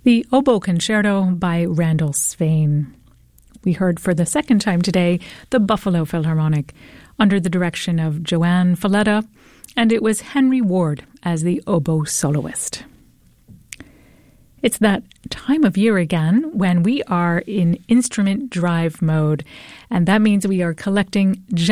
the Oboe Concerto by Randall Swain. We heard for the second time today the Buffalo Philharmonic under the direction of Joanne Falletta, and it was Henry Ward as the oboe soloist. It's that time of year again when we are in instrument drive mode, and that means we are collecting